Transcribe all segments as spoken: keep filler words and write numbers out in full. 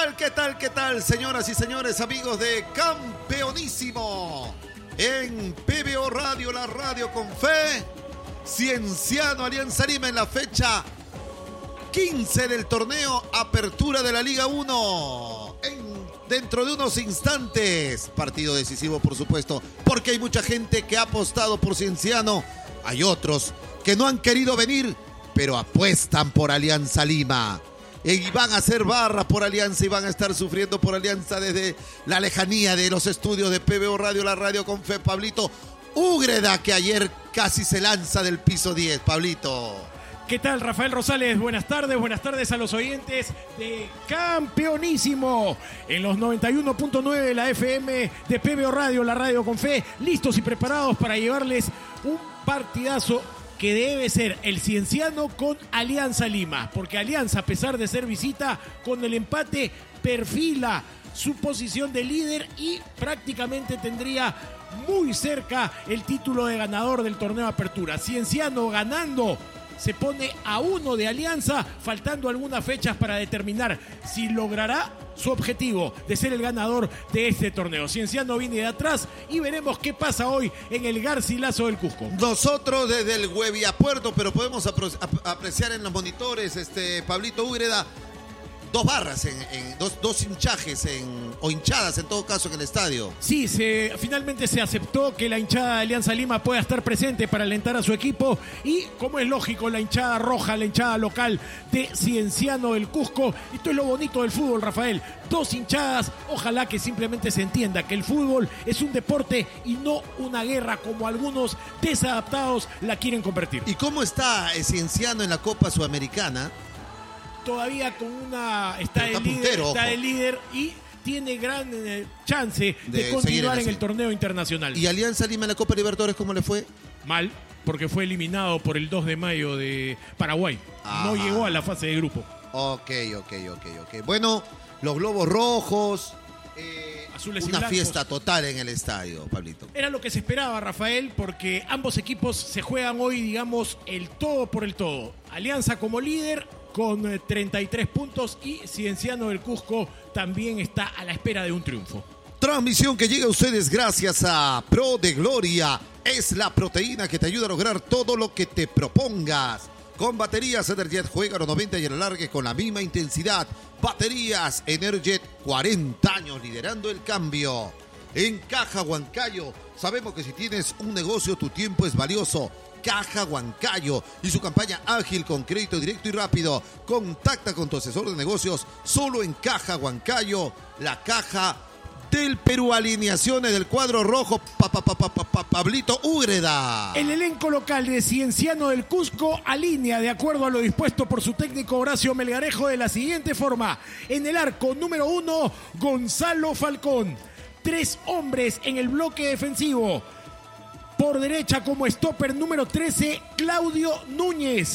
tal? ¿Qué tal? ¿Qué tal, señoras y señores, amigos de Campeonísimo? En P B O Radio, la radio con fe. Cienciano Alianza Lima en la fecha quince del torneo Apertura de la Liga uno. En, dentro de unos instantes, partido decisivo, por supuesto, porque hay mucha gente que ha apostado por Cienciano. Hay otros que no han querido venir, pero apuestan por Alianza Lima. Y van a hacer barra por Alianza y van a estar sufriendo por Alianza desde la lejanía de los estudios de P B O Radio, la radio con fe. Pablito Úgreda, que ayer casi se lanza del piso diez. Pablito. ¿Qué tal, Rafael Rosales? Buenas tardes, buenas tardes a los oyentes de Campeonísimo en los noventa y uno punto nueve de la F M de P B O Radio, la radio con fe, listos y preparados para llevarles un partidazo que debe ser el Cienciano con Alianza Lima, porque Alianza, a pesar de ser visita, con el empate perfila su posición de líder y prácticamente tendría muy cerca el título de ganador del torneo Apertura. Cienciano ganando se pone a uno de Alianza, faltando algunas fechas para determinar si logrará su objetivo de ser el ganador de este torneo. Cienciano viene de atrás y veremos qué pasa hoy en el Garcilaso del Cusco. Nosotros desde el Hueviapuerto, pero podemos apro- ap- apreciar en los monitores, este Pablito Úgreda, dos barras, en, en dos, dos hinchajes en, o hinchadas en todo caso en el estadio. Sí, se, finalmente se aceptó que la hinchada de Alianza Lima pueda estar presente para alentar a su equipo y, como es lógico, la hinchada roja, la hinchada local de Cienciano del Cusco. Esto es lo bonito del fútbol, Rafael. Dos hinchadas, ojalá que simplemente se entienda que el fútbol es un deporte y no una guerra como algunos desadaptados la quieren convertir. ¿Y cómo está Cienciano en la Copa Sudamericana? Todavía con una está Está el líder, puntero, está ojo. el líder y tiene gran eh, chance de, De continuar seguir en en el ese. torneo internacional. ¿Y Alianza Lima en la Copa Libertadores cómo le fue? Mal, porque fue eliminado por el dos de mayo de Paraguay. Ajá. No llegó a la fase de grupo. Ok, ok, ok, ok. Bueno, los globos rojos, eh, Azules y una blancos. fiesta total en el estadio, Pablito. Era lo que se esperaba, Rafael, porque ambos equipos se juegan hoy, digamos, el todo por el todo. Alianza como líder con eh, treinta y tres puntos y Cienciano del Cusco también está a la espera de un triunfo. Transmisión que llega a ustedes gracias a Pro de Gloria. Es la proteína que te ayuda a lograr todo lo que te propongas. Con baterías Energet, juega a los noventa y alargue con la misma intensidad. Baterías Energet, cuarenta años liderando el cambio. En Caja Huancayo, sabemos que si tienes un negocio, tu tiempo es valioso. Caja Huancayo y su campaña ágil con crédito directo y rápido. Contacta con tu asesor de negocios solo en Caja Huancayo, la caja del Perú. Alineaciones del cuadro rojo, pa, pa, pa, pa, pa, Pablito Úgreda. El elenco local de Cienciano del Cusco alinea de acuerdo a lo dispuesto por su técnico Horacio Melgarejo de la siguiente forma. En el arco número uno, Gonzalo Falcón. Tres hombres en el bloque defensivo. Por derecha como stopper número trece, Claudio Núñez.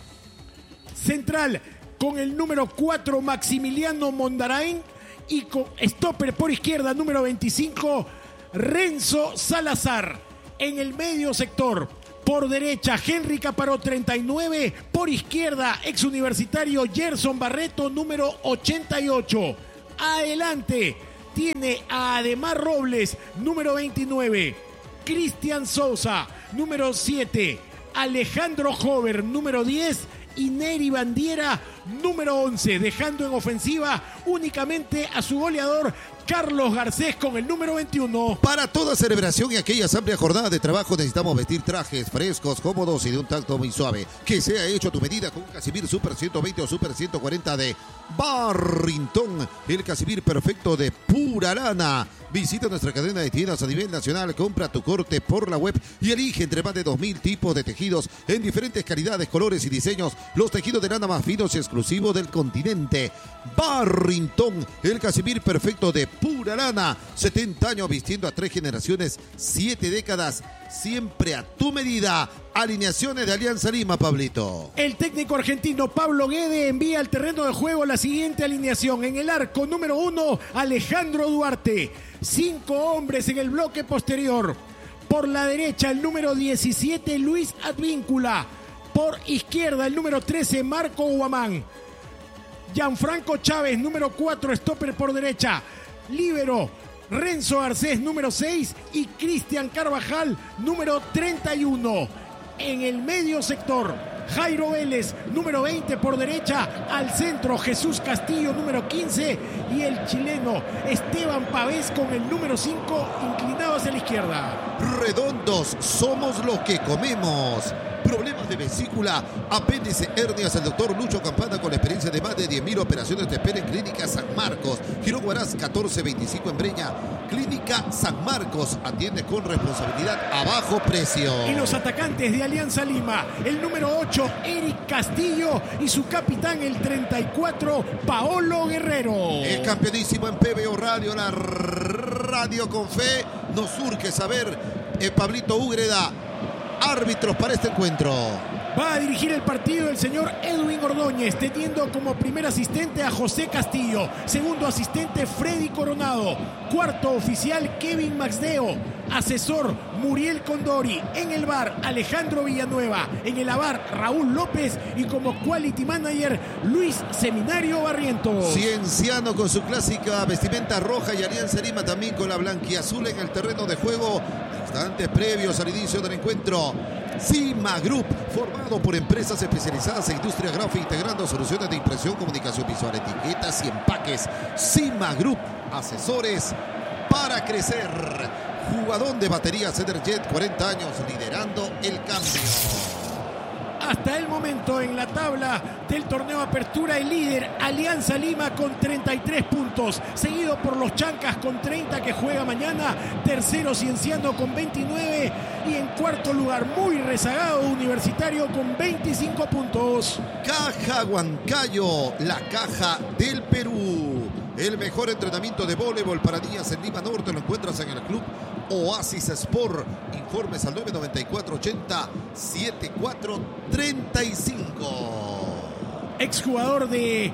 Central con el número cuatro, Maximiliano Mondarain. Y con stopper por izquierda número veinticinco, Renzo Salazar. En el medio sector, por derecha, Henry Caparó, treinta y nueve. Por izquierda, ex universitario Gerson Barreto, número ochenta y ocho. Adelante, tiene a Ademar Robles, número veintinueve. Cristian Sousa, número siete. Alejandro Hover, número diez. Y Neri Bandiera, número once, dejando en ofensiva únicamente a su goleador Carlos Garcés con el número veintiuno. Para toda celebración y aquellas amplias jornadas de trabajo necesitamos vestir trajes frescos, cómodos y de un tacto muy suave. Que sea hecho a tu medida con un Casimir Super ciento veinte o Super ciento cuarenta de Barrington. El Casimir perfecto de pura lana. Visita nuestra cadena de tiendas a nivel nacional, compra tu corte por la web y elige entre más de dos mil tipos de tejidos en diferentes calidades, colores y diseños. Los tejidos de lana más finos y exclusivos del continente. Barrington, el Casimir perfecto de pura lana. setenta años vistiendo a tres generaciones, siete décadas, siempre a tu medida. Alineaciones de Alianza Lima, Pablito. El técnico argentino Pablo Guede envía al terreno de juego la siguiente alineación. En el arco número uno, Alejandro Duarte. Cinco hombres en el bloque posterior. Por la derecha, el número diecisiete, Luis Advíncula. Por izquierda, el número trece, Marco Guamán. Gianfranco Chávez, número cuatro, stopper por derecha. Líbero, Renzo Garcés, número seis. Y Cristian Carvajal, número treinta y uno. En el medio sector, Jairo Vélez, número veinte por derecha. Al centro, Jesús Castillo, número quince. Y el chileno Esteban Pavés con el número cinco, inclinado hacia la izquierda. Redondos, somos lo que comemos. Problemas de vesícula, apéndice, hernias. El doctor Lucho Campana, con la experiencia de más de diez mil operaciones, te espera en Clínica San Marcos. Girón Huaraz catorce veinticinco en Breña. Clínica San Marcos, atiende con responsabilidad a bajo precio. Y los atacantes de Alianza Lima, el número ocho, Eric Castillo, y su capitán, el treinta y cuatro, Paolo Guerrero. El campeonísimo en P B O Radio, la radio con fe. Nos surge saber, eh, Pablito Úgreda, árbitros para este encuentro. Va a dirigir el partido el señor Edwin Ordóñez, teniendo como primer asistente a José Castillo, segundo asistente Freddy Coronado, cuarto oficial Kevin Maxdeo, asesor Muriel Condori, en el V A R Alejandro Villanueva, en el A V A R Raúl López y como quality manager Luis Seminario Barrientos. Cienciano con su clásica vestimenta roja y Alianza Lima también con la blanquiazul en el terreno de juego. Instantes previos al inicio del encuentro. Cima Group, formado por empresas especializadas en industria gráfica, integrando soluciones de impresión, comunicación visual, etiquetas y empaques. Cima Group, asesores para crecer. Jugador de baterías Energet, cuarenta años, liderando el cambio. Hasta el momento en la tabla del torneo Apertura, el líder Alianza Lima con treinta y tres puntos, seguido por los Chancas con treinta, que juega mañana. Tercero Cienciano con veintinueve y en cuarto lugar, muy rezagado, Universitario con veinticinco puntos. Caja Huancayo, la caja del Perú. El mejor entrenamiento de voleibol para niñas en Lima Norte lo encuentras en el club Oasis Sport. Informes al nueve noventa y cuatro ochenta setenta y cuatro treinta y cinco. Exjugador de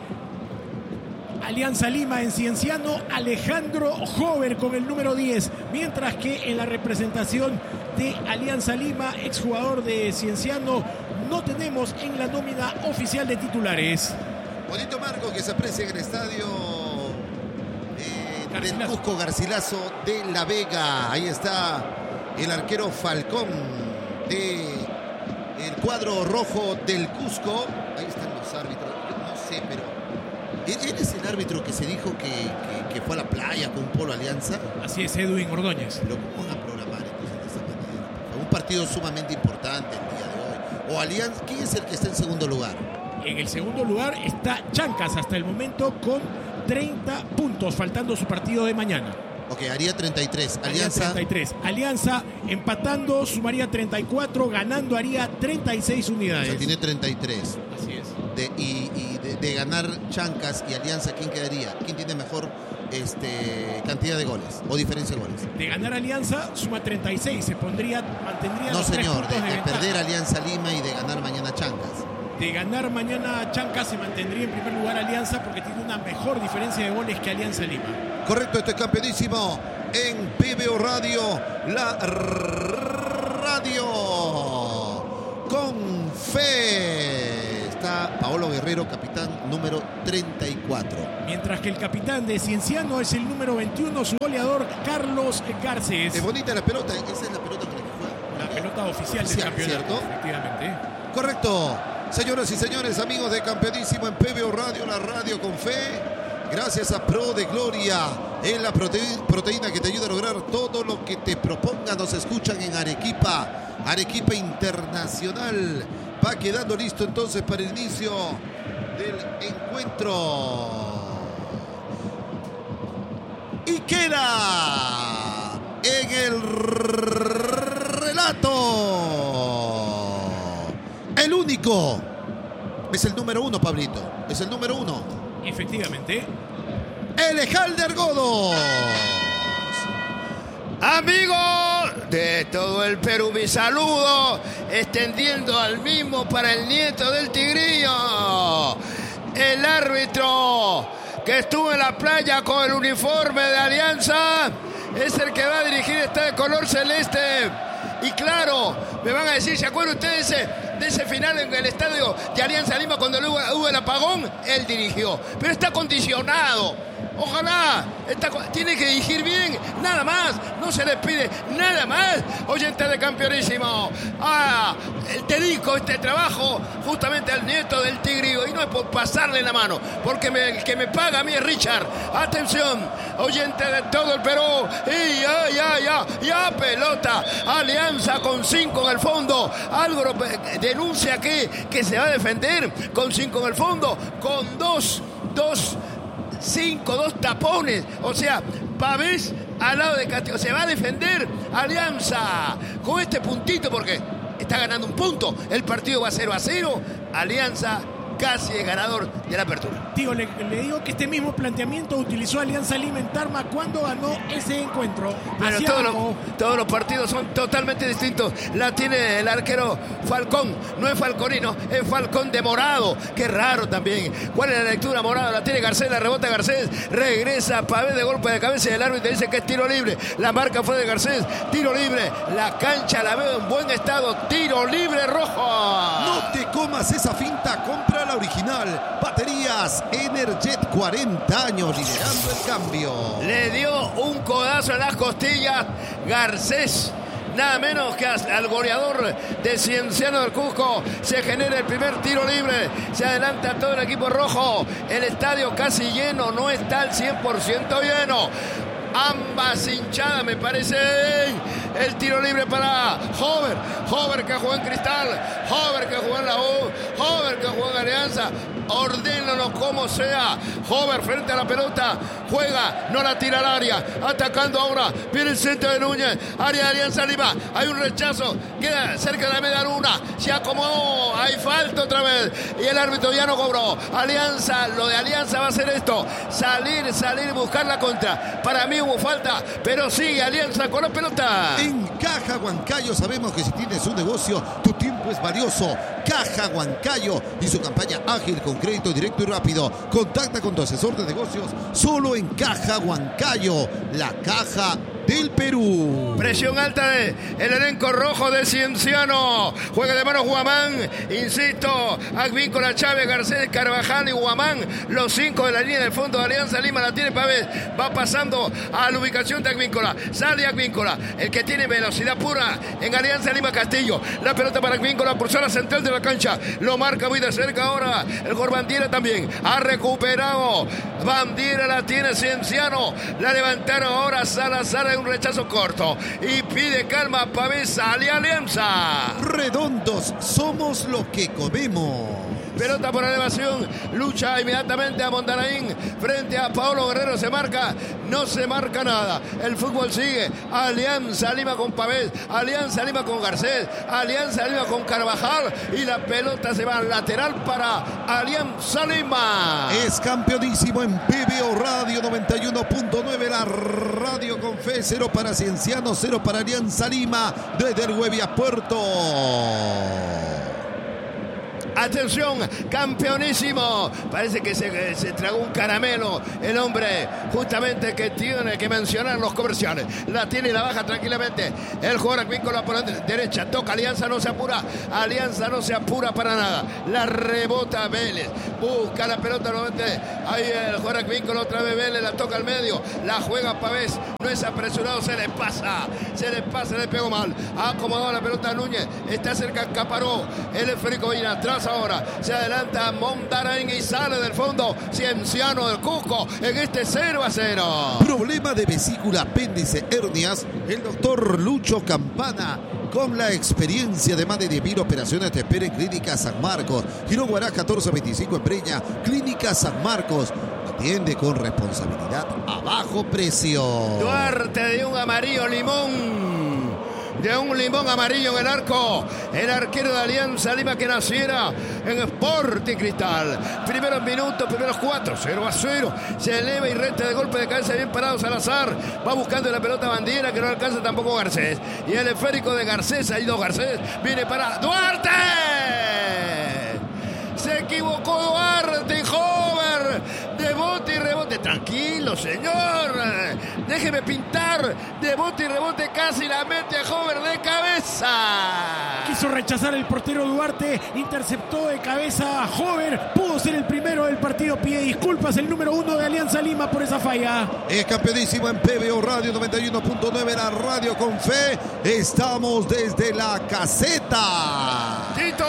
Alianza Lima en Cienciano, Alejandro Hover con el número diez, mientras que en la representación de Alianza Lima, exjugador de Cienciano, no tenemos en la nómina oficial de titulares. Bonito marco que se aprecia en el estadio eh, del Cusco Garcilaso de La Vega. Ahí está el arquero Falcón de el cuadro rojo del Cusco. Ahí están los árbitros. Yo no sé, pero ¿él es el árbitro que se dijo que, que, que fue a la playa con un polo Alianza? Así es, Edwin Ordóñez. Pero ¿cómo van a programar entonces de esa manera? Fue un partido sumamente importante el día de hoy. O Alianza, ¿quién es el que está en segundo lugar? En el segundo lugar está Chancas hasta el momento con treinta puntos, faltando su partido de mañana. Ok, haría treinta y tres. Alianza. treinta y tres. Alianza empatando sumaría treinta y cuatro, ganando haría treinta y seis unidades. O sea, tiene treinta y tres. Así es. De, y y de, de ganar Chancas y Alianza, ¿quién quedaría? ¿Quién tiene mejor este, cantidad de goles o diferencia de goles? De ganar Alianza suma treinta y seis, se pondría, mantendría No, los tres señor, de, puntos de, de ventaja. perder Alianza Lima y de ganar mañana Chancas. De ganar mañana Chancas se mantendría en primer lugar Alianza porque tiene una mejor diferencia de goles que Alianza Lima. Correcto, esto es campeonísimo en P B O Radio, la radio con fe. Está Paolo Guerrero, capitán número treinta y cuatro. Mientras que el capitán de Cienciano es el número veintiuno, su goleador Carlos Garcés. Es bonita la pelota, esa es la pelota con la que juega. La pelota oficial, oficial del campeonato, ¿cierto? efectivamente. Correcto. Señoras y señores, amigos de Campeonísimo en P B O Radio, la radio con fe. Gracias a Pro de Gloria, es la prote- proteína que te ayuda a lograr todo lo que te proponga. Nos escuchan en Arequipa, Arequipa Internacional. Va quedando listo entonces para el inicio del encuentro. Y queda en el relato el único. Es el número uno, Pablito. Es el número uno. Efectivamente. Elejalder Godos. Amigos de todo el Perú, mi saludo, extendiendo al mismo para el nieto del Tigrillo, el árbitro que estuvo en la playa con el uniforme de Alianza, es el que va a dirigir, está de color celeste. Y claro, me van a decir, ¿se acuerdan ustedes de ese final en el estadio de Alianza Lima cuando hubo, hubo el apagón, él dirigió. Pero está condicionado. Ojalá, está, tiene que dirigir bien, nada más, no se le pide nada más. Oyente de Campeonísimo, ah, te dedico este trabajo justamente al nieto del Tigrillo y no es por pasarle la mano, porque me, el que me paga a mí es Richard. Atención, oyente de todo el Perú, y ya, ya, ya, ya, pelota, Alianza con cinco en el fondo, algo denuncia que, que se va a defender con cinco en el fondo, con dos, dos, cinco, dos tapones, o sea, Pavés al lado de Castillo, se va a defender Alianza con este puntito porque está ganando un punto, el partido va cero a cero, Alianza casi es ganador de la apertura. Tío, le, le digo que este mismo planteamiento utilizó Alianza Lima en Tarma cuando ganó ese encuentro. Pero todos los, todos los partidos son totalmente distintos. La tiene el arquero Falcón, no es Falconino, es Falcón de Morado. Qué raro también. ¿Cuál es la lectura? Morado, la tiene Garcés, la rebota Garcés, regresa Pavés de golpe de cabeza y el árbitro dice que es tiro libre. La marca fue de Garcés, tiro libre. La cancha la veo en buen estado, tiro libre rojo. No te comas esa finta, compra la original. Baterías Energet, cuarenta años liderando el cambio. Le dio un codazo en las costillas Garcés, nada menos que al goleador de Cienciano del Cusco. Se genera el primer tiro libre, se adelanta todo el equipo rojo. El estadio casi lleno, no está al cien por ciento lleno. Ambas hinchadas, me parece bien. El tiro libre para Hover. Hover que jugó en Cristal. Hover que jugó en la U. Hover que jugó en Alianza. Ordénalo como sea. Hover frente a la pelota. Juega, no la tira al área. Atacando ahora. Viene el centro de Núñez. Área de Alianza Lima. Hay un rechazo. Queda cerca de la media luna. Se acomodó. Hay falta otra vez. Y el árbitro ya no cobró. Alianza, lo de Alianza va a ser esto. Salir, salir y buscar la contra. Para mí hubo falta, pero sigue Alianza con la pelota. En Caja Huancayo sabemos que si tienes un negocio, tu tiempo es valioso. Caja Huancayo y su campaña ágil con crédito directo y rápido. Contacta con tu asesor de negocios solo en Caja Huancayo, la caja del Perú. Presión alta de el elenco rojo de Cienciano. Juega de mano Guamán. Insisto, Advíncula, Chávez, Garcés, Carvajal y Guamán. Los cinco de la línea del fondo de Alianza Lima. La tiene Pavés. Va pasando a la ubicación de Advíncula. Sale Advíncula. El que tiene velocidad pura en Alianza Lima, Castillo. La pelota para Advíncula por zona central de la cancha. Lo marca muy de cerca ahora. El gol Bandiera también. Ha recuperado. Bandiera la tiene Cienciano. La levantaron ahora Salazar en un rechazo corto. Y pide calma Pavés. Sale Alianza. Redondos, somos lo que comemos. Pelota por elevación, lucha inmediatamente a Mondaraín frente a Paolo Guerrero, se marca, no se marca nada, el fútbol sigue, Alianza Lima con Pavés, Alianza Lima con Garcés, Alianza Lima con Carvajal y la pelota se va al lateral para Alianza Lima. Es campeonísimo en P B O Radio noventa y uno punto nueve, la radio con fe, cero para Cienciano, cero para Alianza Lima desde el Huevia Puerto. Atención, campeonísimo. Parece que se, se tragó un caramelo el hombre, justamente que tiene que mencionar los comerciales. La tiene y la baja tranquilamente. El jugador Advíncula por la derecha. Toca Alianza, no se apura. Alianza no se apura para nada. La rebota Vélez. Busca la pelota nuevamente. Ahí el jugador Advíncula otra vez Vélez. La toca al medio. La juega Pavés. No es apresurado. Se le pasa. Se le pasa. Le pegó mal. Ha acomodado la pelota a Núñez. Está cerca Caparó. El esférico viene atrás. Ahora se adelanta Mondaraín y sale del fondo Cienciano del Cusco en este cero a cero. Problema de vesícula, apéndice, hernias. El doctor Lucho Campana, con la experiencia de más de diez mil operaciones, te espera en Clínica San Marcos. Girón Guará catorce veinticinco en Breña. Clínica San Marcos. Atiende con responsabilidad a bajo precio. Duarte de un amarillo limón. De un limón amarillo en el arco. El arquero de Alianza Lima que naciera en Sporting Cristal. Primeros minutos, primeros cuatro, cero a cero. Se eleva y resta de golpe de cabeza bien parado Salazar. Va buscando la pelota Bandiera que no alcanza tampoco Garcés. Y el esférico de Garcés, ha ido Garcés. Viene para Duarte. Se equivocó Duarte y Hover. De bote y rebote. tranquilo, señor. Déjeme pintar. De bote y rebote casi la mete Hover de cabeza. Quiso rechazar el portero Duarte. Interceptó de cabeza a Hover. Pudo ser el primero del partido. Pide disculpas el número uno de Alianza Lima por esa falla. Es campeonísimo en P B O Radio noventa y uno punto nueve, la radio con fe. Estamos desde la caseta. Tito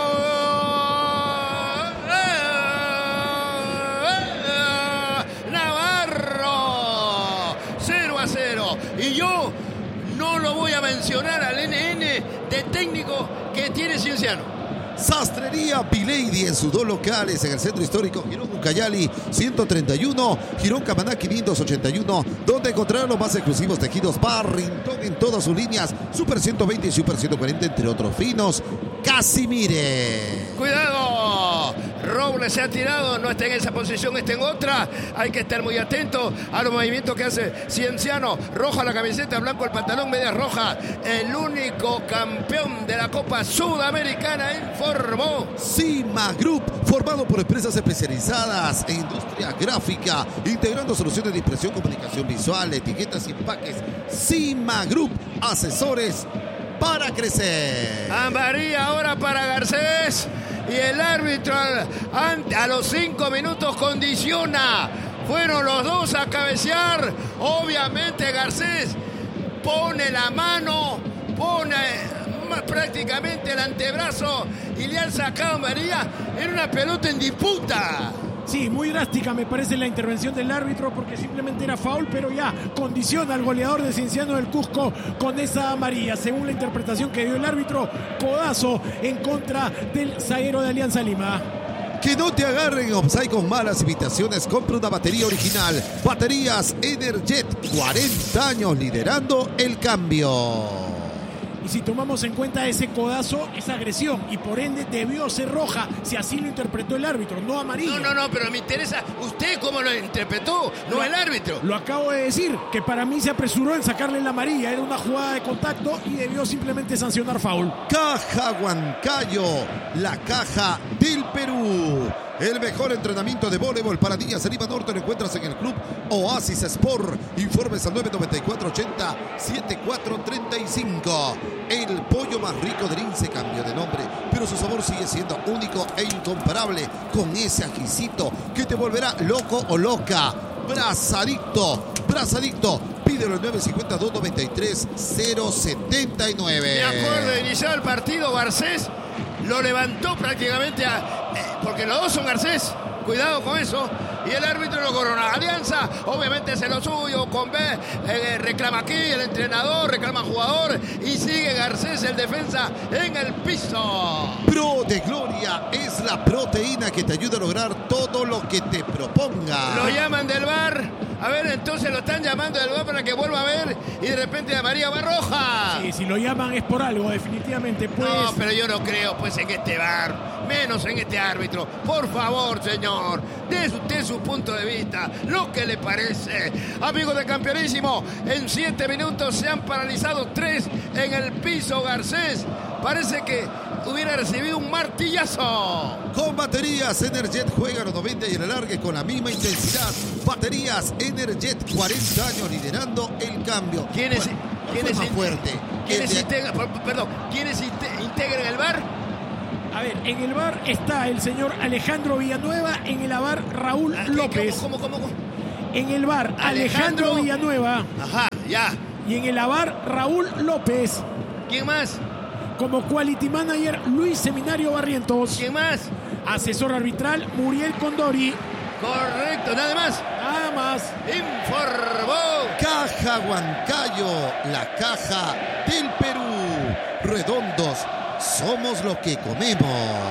Navarro, cero a cero. Y yo no lo voy a mencionar al N N de técnico que tiene Cienciano. Sastrería Bilady en sus dos locales en el centro histórico Girón Ucayali ciento treinta y uno, Girón Camaná quinientos ochenta y uno, donde encontrarán los más exclusivos tejidos Barrington en todas sus líneas, Super ciento veinte y Super ciento cuarenta, entre otros finos. Casimire. ¡Cuidado! Robles se ha tirado, no está en esa posición, está en otra. Hay que estar muy atento a los movimientos que hace Cienciano. Roja la camiseta, blanco el pantalón, media roja. El único campeón de la Copa Sudamericana informó. Cima Group, formado por empresas especializadas en industria gráfica, integrando soluciones de impresión, comunicación visual, etiquetas y empaques. Cima Group, asesores para crecer. Amarilla ahora para Garcés. Y el árbitro a, a los cinco minutos condiciona. Fueron los dos a cabecear. Obviamente Garcés pone la mano, pone prácticamente el antebrazo y le han sacado a María en una pelota en disputa. Sí, muy drástica me parece la intervención del árbitro porque simplemente era foul, pero ya condiciona al goleador de Cienciano del Cusco con esa amarilla. Según la interpretación que dio el árbitro, codazo en contra del zaguero de Alianza Lima. Que no te agarren offside con malas invitaciones. Compra una batería original. Baterías Energet, cuarenta años liderando el cambio. Y si tomamos en cuenta ese codazo, es agresión y por ende debió ser roja, si así lo interpretó el árbitro, no amarilla. No, no, no, pero me interesa usted cómo lo interpretó, no el árbitro. Lo acabo de decir, que para mí se apresuró en sacarle la amarilla, era una jugada de contacto y debió simplemente sancionar foul. Caja Huancayo, la caja del Perú. El mejor entrenamiento de voleibol para niñas en Lima Norte lo encuentras en el Club Oasis Sport. Informes al nueve nueve cuatro ochenta setenta y cuatro treinta y cinco. El pollo más rico del I N S S cambió de nombre, pero su sabor sigue siendo único e incomparable, con ese ajicito que te volverá loco o loca. Brazadicto, Brazadicto. Pídelo al nueve cinco cero, dos nueve tres, cero siete nueve. Me acuerdo de iniciar el partido, Garcés lo levantó prácticamente a, eh, porque los dos son Garcés. Cuidado con eso. Y el árbitro lo corona. Alianza, obviamente hace lo suyo. Con B, eh, reclama aquí el entrenador, reclama jugador. Y sigue Garcés, el defensa, en el piso. Pro de Gloria es la proteína que te ayuda a lograr todo lo que te proponga. Lo llaman del V A R. A ver, entonces lo están llamando del V A R para que vuelva a ver. Y de repente María va roja. Sí, si lo llaman es por algo, definitivamente. Pues... No, pero yo no creo pues en este V A R. Menos en este árbitro. Por favor, señor. De usted su punto de vista, lo que le parece. Amigos de Campeonísimo, en siete minutos se han paralizado tres en el piso. Garcés parece que hubiera recibido un martillazo. Con baterías Energet juega los noventa y el alargue con la misma intensidad. Baterías Energet, cuarenta años liderando el cambio. ¿Quiénes, ¿quiénes más fuerte? ¿Quiénes de... integran, perdón, ¿quiénes integran el V A R? A ver, en el V A R está el señor Alejandro Villanueva, en el V A R Raúl López. ¿Cómo, cómo, cómo? En el V A R Alejandro, Alejandro Villanueva. Ajá, ya. Y en el V A R Raúl López. ¿Quién más? Como quality manager Luis Seminario Barrientos. ¿Quién más? Asesor arbitral Muriel Condori. Correcto, nada más. Nada más. Informó. Caja Huancayo, la caja del Perú. Redondos. Somos lo que comemos.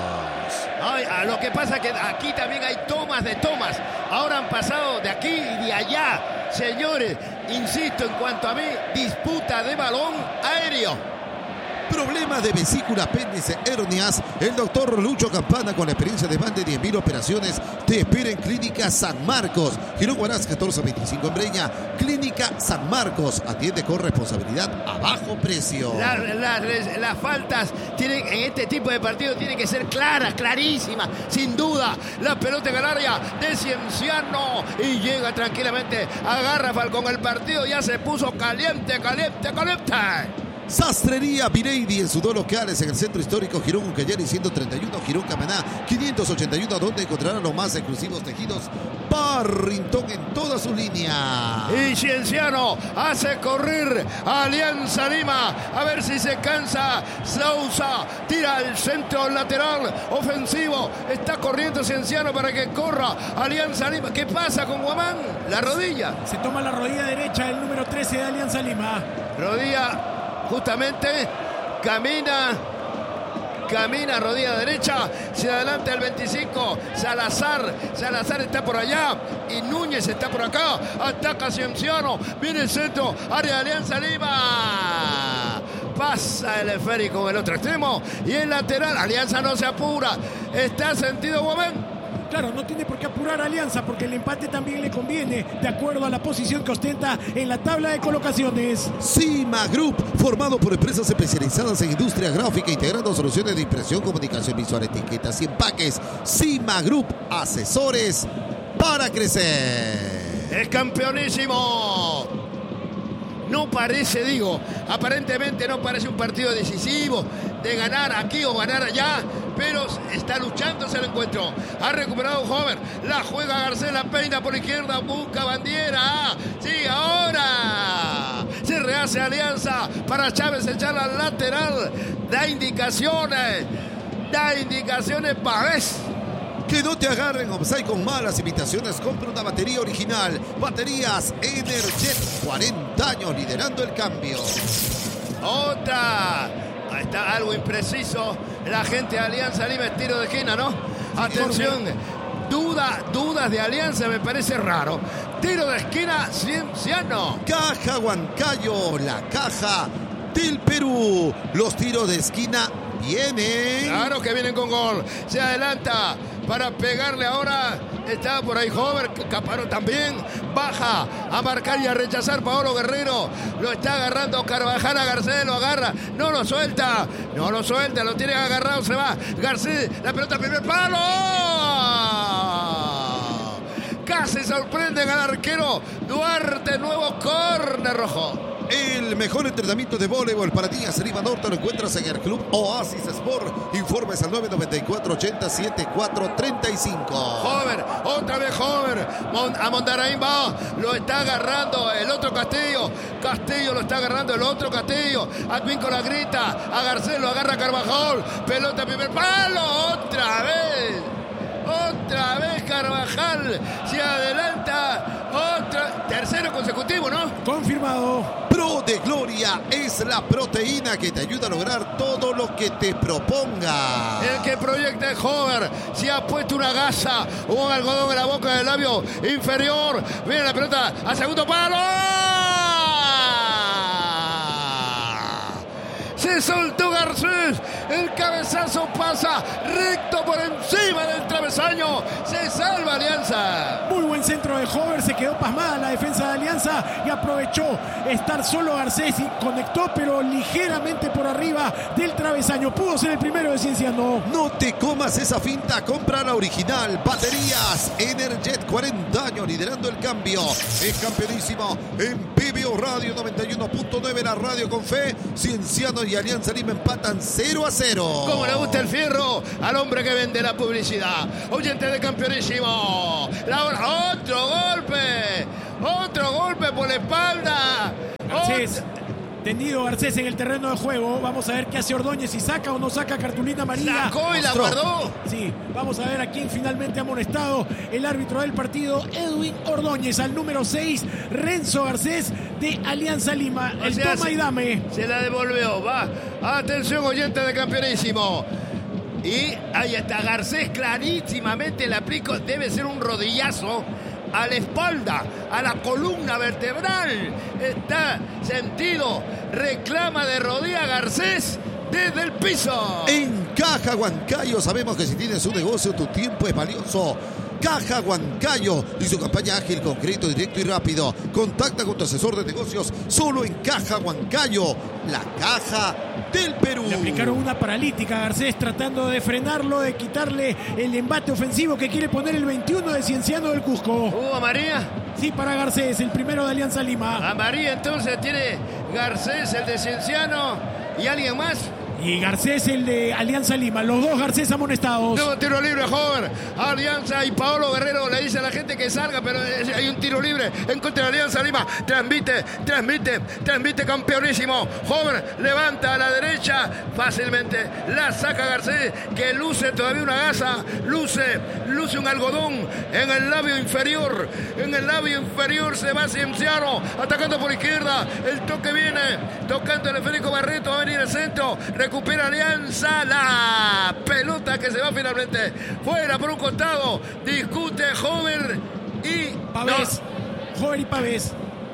Ay, a lo que pasa que aquí también hay tomas de tomas. Ahora han pasado de aquí y de allá. Señores, insisto, en cuanto a mí, disputa de balón aéreo. Problemas de vesícula, apéndice, hernias. El doctor Lucho Campana, con la experiencia de más de diez mil operaciones, te espera en Clínica San Marcos. Girón Huaraz catorce veinticinco en Breña. Clínica San Marcos. Atiende con responsabilidad a bajo precio. Las la, la, la faltas tienen, en este tipo de partidos tienen que ser claras, clarísimas. Sin duda, la pelota en el área de Cienciano. Y llega tranquilamente. Agarra Falcón el partido. Ya se puso caliente, caliente, caliente. Sastrería Vireidi en sus dos locales en el centro histórico Girón Ucayali ciento treinta y uno, Girón Camaná quinientos ochenta y uno, donde encontrarán los más exclusivos tejidos Barrington en toda su línea. Y Cienciano hace correr a Alianza Lima, a ver si se cansa. Sousa tira al centro lateral ofensivo, está corriendo Cienciano para que corra Alianza Lima. ¿Qué pasa con Guamán? La rodilla. Se toma la rodilla derecha el número trece de Alianza Lima. Rodilla justamente, camina, camina, rodilla derecha, se adelanta el veinticinco, Salazar, Salazar está por allá y Núñez está por acá, ataca Cienciano, viene el centro, área de Alianza Lima, pasa el esférico en el otro extremo y el lateral, Alianza no se apura, está sentido Guamán. Claro, no tiene por qué apurar Alianza porque el empate también le conviene de acuerdo a la posición que ostenta en la tabla de colocaciones. Cima Group, formado por empresas especializadas en industria gráfica, integrando soluciones de impresión, comunicación visual, etiquetas y empaques. Cima Group, asesores para crecer. Es campeonísimo. No parece, digo, aparentemente no parece un partido decisivo de ganar aquí o ganar allá, pero está luchándose el encuentro. Ha recuperado Hover, la juega Garcés, la peina por izquierda, busca Bandiera. Sí, ahora se rehace Alianza para Chávez, echar al lateral. Da indicaciones, da indicaciones Pavés. Que no te agarren offside con malas imitaciones. Compra una batería original. Baterías Energet, cuarenta años liderando el cambio. Otra. Ahí está algo impreciso. La gente de Alianza Lima es tiro de esquina, ¿no? Atención. Duda, dudas de Alianza, me parece raro. Tiro de esquina, Cienciano. Caja Huancayo, la caja del Perú. Los tiros de esquina vienen. Claro que vienen con gol. Se adelanta para pegarle ahora. Está por ahí Hover, Caparo también. Baja a marcar y a rechazar Paolo Guerrero. Lo está agarrando Carvajal a Garcés, lo agarra. No lo suelta. No lo suelta, lo tiene agarrado, se va. Garcés, la pelota primer palo. Casi sorprenden al arquero Duarte, nuevo córner rojo. El mejor entrenamiento de voleibol para ti, Lima Norte, lo encuentras en el Club Oasis Sport. Informes al nueve noventa y cuatro, ochenta, setenta y cuatro, treinta y cinco. Hover, otra vez Hover. Mon, a Mondaraín va, lo está agarrando el otro Castillo. Castillo lo está agarrando el otro Castillo. Advinco la grita, a Garcés lo agarra Carvajal. Pelota primer palo, otra vez. Otra vez Carvajal se adelanta, otra, tercero consecutivo, ¿no? Confirmado. Pro de Gloria es la proteína que te ayuda a lograr todo lo que te proponga. El que proyecta el Hover se ha puesto una gasa, un algodón en la boca del labio inferior. Viene la pelota a segundo palo. Se soltó Garcés, el cabezazo pasa recto por encima del travesaño, se salva Alianza. Muy buen centro de Hover, se quedó pasmada la defensa de Alianza y aprovechó estar solo Garcés y conectó, pero ligeramente por arriba del travesaño. Pudo ser el primero de Cienciano. No te comas esa finta, compra la original. Baterías Energet, cuarenta años liderando el cambio. Es campeonísimo en P B O Radio noventa y uno punto nueve, la radio con fe. Cienciano y Alianza Lima empatan cero a cero. Como le gusta el fierro al hombre que vende la publicidad. Oyente de campeonísimo. La hora, otro golpe. Otro golpe por la espalda. Garcés. Tendido Garcés en el terreno de juego. Vamos a ver qué hace Ordóñez, si saca o no saca cartulina amarilla. Sacó y la guardó. Sí, vamos a ver a quién finalmente ha amonestado el árbitro del partido, Edwin Ordóñez, al número seis, Renzo Garcés de Alianza Lima. El sea, toma se, y dame. Se la devolvió, va. Atención, oyente de campeonísimo. Y ahí está Garcés, clarísimamente le aplico, debe ser un rodillazo a la espalda, a la columna vertebral. Está sentido, reclama de rodilla Garcés, desde el piso. En Caja Huancayo sabemos que si tienes un negocio, tu tiempo es valioso. Caja Huancayo y su campaña ágil, concreto, directo y rápido. Contacta con tu asesor de negocios solo en Caja Huancayo, la caja del Perú. Le aplicaron una paralítica a Garcés tratando de frenarlo, de quitarle el embate ofensivo que quiere poner el veintiuno de Cienciano del Cusco. ¿Hubo María? Sí, para Garcés, el primero de Alianza Lima. A María entonces tiene Garcés, el de Cienciano, y alguien más. Y Garcés, el de Alianza Lima. Los dos Garcés amonestados. Nuevo tiro libre, joven. Alianza y Paolo Guerrero le dice a la gente que salga, pero hay un tiro libre en contra de Alianza Lima. Transmite, transmite, transmite campeonísimo. Joven, levanta a la derecha fácilmente. La saca Garcés, que luce todavía una gasa. Luce, luce un algodón en el labio inferior. En el labio inferior se va Cienciano, atacando por izquierda. El toque viene, tocando el Federico Barreto. Va a venir el centro. Recupera Alianza, la pelota que se va finalmente fuera por un costado. Discute Joven y Pavés. No. Joven y Pavés.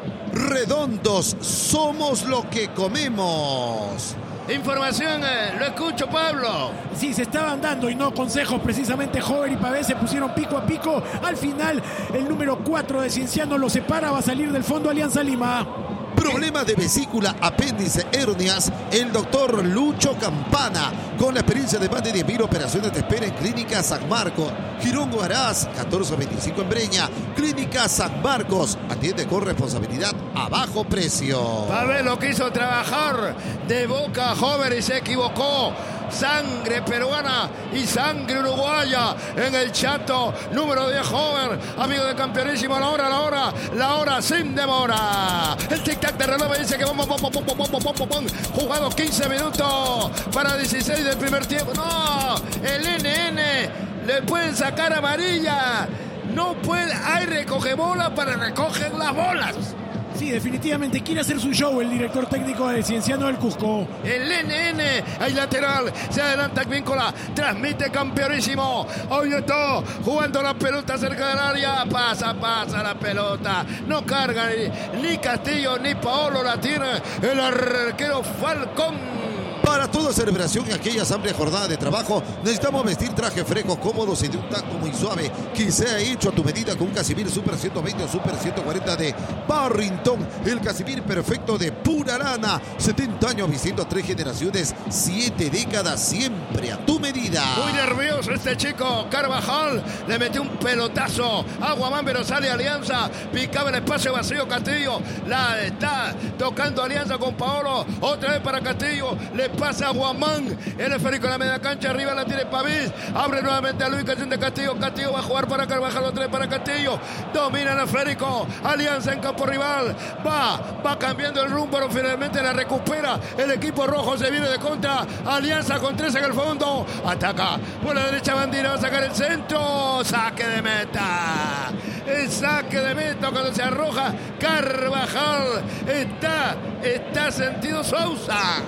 Redondos, somos lo que comemos. Información, eh, lo escucho, Pablo. Sí, se estaban dando y no consejos. Precisamente Joven y Pavés se pusieron pico a pico. Al final, el número cuatro de Cienciano lo separa. Va a salir del fondo Alianza Lima. Problemas de vesícula, apéndice, hernias. El doctor Lucho Campana, con la experiencia de más de diez mil operaciones, te espera en Clínica San Marcos. Girón Guaraz, catorce veinticinco en Breña. Clínica San Marcos, atiende con responsabilidad a bajo precio. Pablo quiso trabajar de Boca, Joven, y se equivocó. Sangre peruana y sangre uruguaya en el Chato. Número diez, Joven, amigo de campeonísimo. La hora, la hora, la hora sin demora. El tic-tac de reloj me dice que vamos, vamos, vamos, vamos, vamos, vamos. Jugado quince minutos para dieciséis del primer tiempo. No, el N N le pueden sacar amarilla. No puede, hay recoge bola para recoger las bolas. Sí, definitivamente quiere hacer su show el director técnico de Cienciano del Cusco. El N N, hay lateral, se adelanta Víncola, transmite campeonísimo. Hoy está jugando la pelota cerca del área, pasa, pasa la pelota. No carga ni, ni Castillo ni Paolo, la tiene el arquero Falcón. Para toda celebración y aquellas amplias jornadas de trabajo, necesitamos vestir trajes frescos, cómodos y de un tacto muy suave, que sea hecho a tu medida con un Casimir Super ciento veinte o Super ciento cuarenta de Barrington. El Casimir perfecto de pura lana. setenta años vistiendo tres generaciones, siete décadas, siempre a tu medida. Muy nervioso este chico. Carvajal le metió un pelotazo. Aguamán, pero sale Alianza. Picaba el espacio vacío Castillo. La está tocando Alianza con Paolo. Otra vez para Castillo. Le pasa a Guamán, el esférico en la media cancha, arriba la tiene Pavés, abre nuevamente a la ubicación de Castillo. Castillo va a jugar para Carvajal, otra vez para Castillo, domina el esférico, Alianza en campo rival, va, va cambiando el rumbo, pero finalmente la recupera el equipo rojo, se viene de contra, Alianza con tres en el fondo, ataca por la derecha Bandera, va a sacar el centro, saque de meta, el saque de meta cuando se arroja Carvajal, está, está sentido Sousa.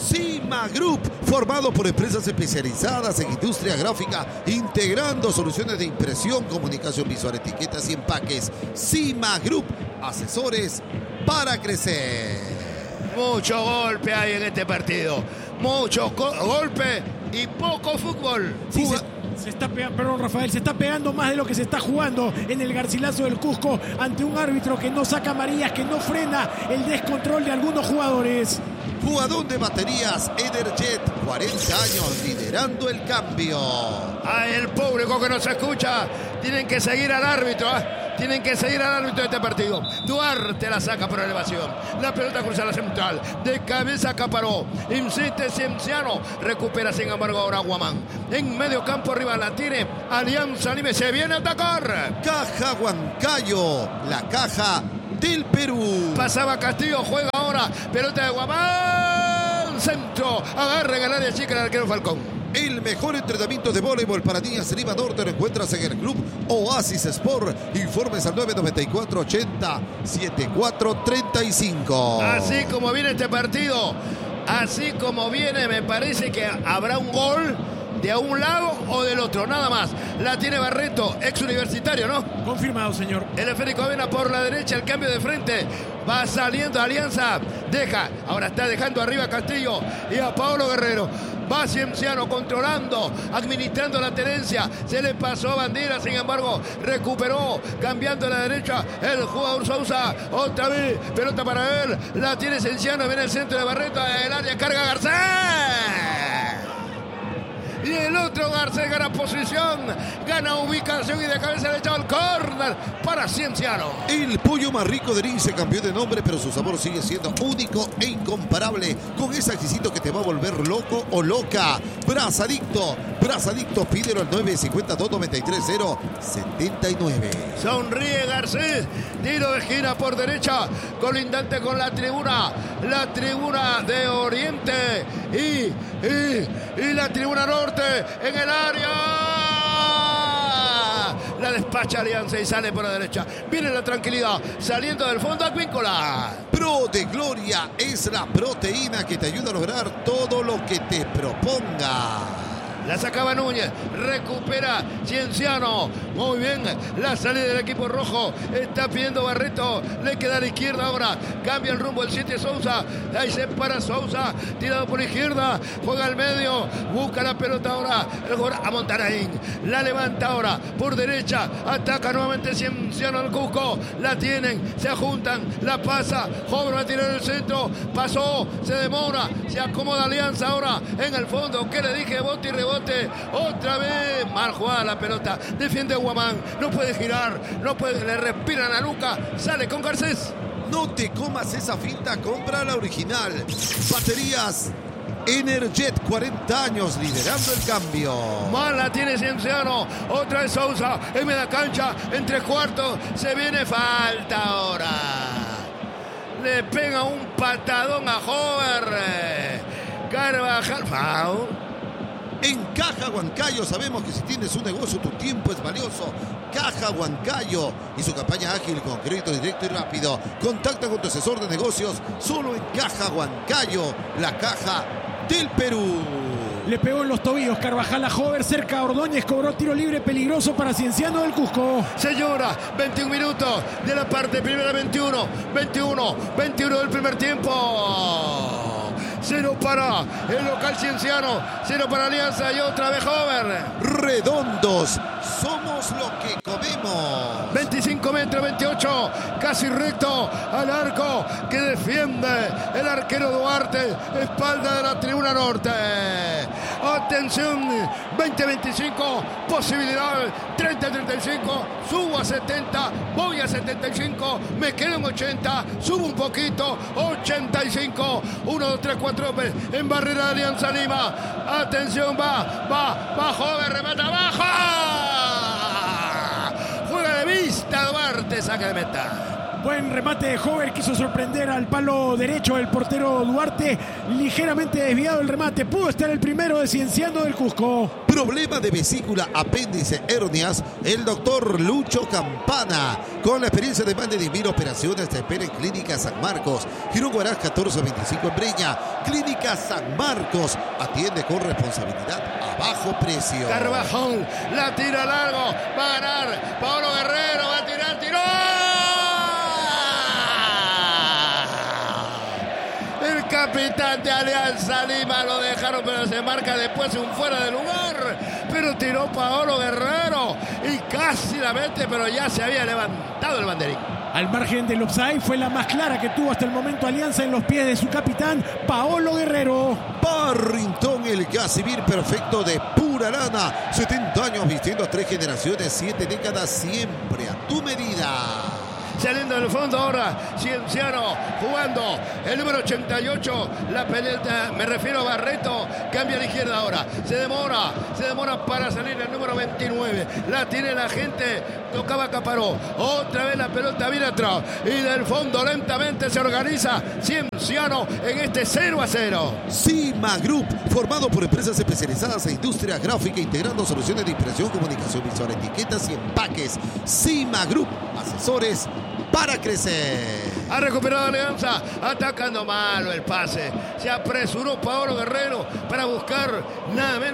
Cima Group, formado por empresas especializadas en industria gráfica, integrando soluciones de impresión, comunicación visual, etiquetas y empaques. Cima Group, asesores para crecer. Mucho golpe hay en este partido, mucho go- golpe y poco fútbol. Sí, se, se está pegando, perdón Rafael, se está pegando más de lo que se está jugando en el Garcilaso del Cusco ante un árbitro que no saca amarillas, que no frena el descontrol de algunos jugadores. Jugador de baterías Ederjet, cuarenta años liderando el cambio. Ay, el público que nos escucha, tienen que seguir al árbitro, ¿eh? Tienen que seguir al árbitro de este partido. Duarte la saca por elevación. La pelota cruza la central. De cabeza acaparó. Insiste Cienciano. Recupera sin embargo ahora Guamán. En medio campo arriba la tiene Alianza Lima. Se viene a atacar. Caja Huancayo, la caja del Perú. Pasaba Castillo, juega ahora. Pelota de Guamán. Centro. Agarra en el área chica el arquero Falcón. El mejor entrenamiento de voleibol para niñas en Lima Norte lo encuentras en el Club Oasis Sport. Informes al nueve noventa y cuatro ochenta setenta y cuatro treinta y cinco. Así como viene este partido, así como viene, me parece que habrá un gol de un lado o del otro, nada más. La tiene Barreto, ex universitario, ¿no? Confirmado, señor. El esférico Avena por la derecha, el cambio de frente. Va saliendo Alianza. Deja, ahora está dejando arriba a Castillo y a Paolo Guerrero. Va Cienciano controlando, administrando la tenencia. Se le pasó a Bandera, sin embargo, recuperó, cambiando a la derecha el jugador Sousa. Otra vez, pelota para él. La tiene Cienciano, viene el centro de Barreto. El área carga Garcés. Y el otro Garcés gana posición, gana ubicación y de cabeza le echaba el córner para Cienciano. El pollo más rico de Lince cambió de nombre, pero su sabor sigue siendo único e incomparable, con ese exquisito que te va a volver loco o loca. Brazadicto, Brazadicto, pídelo al nueve cinco dos, nueve tres cero, siete nueve. Sonríe Garcés, tiro de esquina por derecha, colindante con la tribuna, la tribuna de Oriente y, y, y la tribuna norte en el área. La despacha Alianza y sale por la derecha. Viene la tranquilidad, saliendo del fondo Advíncula. Pro de Gloria es la proteína que te ayuda a lograr todo lo que te proponga. La sacaba Núñez, recupera Cienciano. Muy bien, la salida del equipo rojo. Está pidiendo Barreto, le queda a la izquierda ahora. Cambia el rumbo el siete Sousa. Ahí se para Sousa, tirado por la izquierda. Juega al medio, busca la pelota ahora. El jugador a Montaraín. La levanta ahora por derecha. Ataca nuevamente Cienciano al Cusco. La tienen, se juntan, la pasa. Joven va a tirar el centro. Pasó, se demora. Se acomoda Alianza ahora en el fondo. ¿Qué le dije? Bote y rebote. Otra vez mal jugada la pelota, defiende Guamán, no puede girar, no puede, le respiran a nuca, sale con Garcés. No te comas esa finta, compra la original. Baterías Energet, cuarenta años liderando el cambio. Mala tiene Cienciano, otra vez Sousa en media cancha, en tres cuartos, se viene falta ahora. Le pega un patadón a Hover. Carvajal, foul. En Caja Huancayo sabemos que si tienes un negocio tu tiempo es valioso. Caja Huancayo y su campaña ágil con crédito directo y rápido. Contacta con tu asesor de negocios solo en Caja Huancayo, la caja del Perú. Le pegó en los tobillos Carvajal a Hover, cerca a Ordóñez, cobró tiro libre peligroso para Cienciano del Cusco. Señora, veintiún minutos de la parte primera, veintiuno, veintiuno, veintiuno del primer tiempo. Cero para el local Cienciano, cero para Alianza y otra vez Hover. Redondos, somos lo que comemos. veinticinco metros, veintiocho, casi recto al arco que defiende el arquero Duarte, espalda de la tribuna norte. Atención, veinte veinticinco, posibilidad, treinta treinta y cinco, subo a setenta, voy a setenta y cinco, me quedo en ochenta, subo un poquito, ochenta y cinco, uno, dos, tres, cuatro, en barrera de Alianza Lima. Atención, va, va, va, Hover, remata abajo. Juega de vista Duarte, saca de meta. Buen remate de Hover, quiso sorprender al palo derecho el portero Duarte, ligeramente desviado el remate, pudo estar el primero de Cienciano del Cusco. Problema de vesícula, apéndice, hernias, el doctor Lucho Campana, con la experiencia de más de diez mil operaciones, te espera en Clínica San Marcos, Girón Guarás catorce veinticinco en Breña. Clínica San Marcos, atiende con responsabilidad a bajo precio. Carvajal, la tira largo, va a ganar Paolo Guerrero, va a tirar, tiró. El capitán de Alianza Lima lo dejaron, pero se marca después un fuera de lugar. Pero tiró Paolo Guerrero y casi la mete, pero ya se había levantado el banderín. Al margen del offside, fue la más clara que tuvo hasta el momento Alianza en los pies de su capitán, Paolo Guerrero. Barrington, el Casimir perfecto de pura lana. setenta años vistiendo a tres generaciones, siete décadas, siempre a tu medida. Saliendo del fondo ahora, Cienciano jugando el número ochenta y ocho, la pelota, me refiero a Barreto, cambia a la izquierda ahora, se demora, se demora para salir el número veintinueve, la tiene la gente, tocaba Caparó, otra vez la pelota viene atrás y del fondo lentamente se organiza Cienciano en este cero a cero. Cima Group, formado por empresas especializadas en industria gráfica, integrando soluciones de impresión, comunicación visual, etiquetas y empaques. Cima Group, asesores para crecer. Ha recuperado Alianza, atacando malo el pase. Se apresuró Paolo Guerrero para buscar nada menos